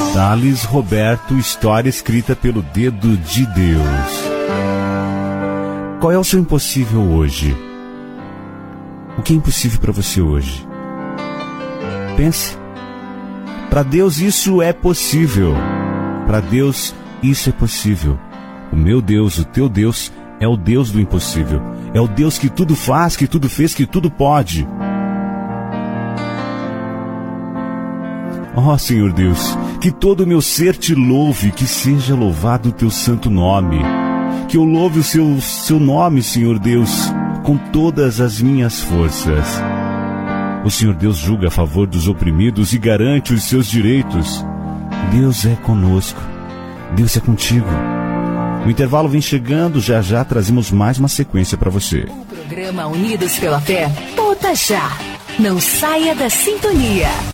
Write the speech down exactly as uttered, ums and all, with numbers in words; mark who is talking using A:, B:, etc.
A: Thales Roberto, história escrita pelo dedo de Deus. Qual é o seu impossível hoje? O que é impossível para você hoje? Pense. Para Deus isso é possível. Para Deus isso é possível. O meu Deus, o teu Deus, é o Deus do impossível. É o Deus que tudo faz, que tudo fez, que tudo pode. Ó Senhor Deus, que todo o meu ser te louve, que seja louvado o teu santo nome. Que eu louve o seu, seu nome, Senhor Deus, com todas as minhas forças. O Senhor Deus julga a favor dos oprimidos e garante os seus direitos. Deus é conosco. Deus é contigo. O intervalo vem chegando, já já trazemos mais uma sequência para você.
B: O programa Unidos pela Fé volta já. Não saia da sintonia.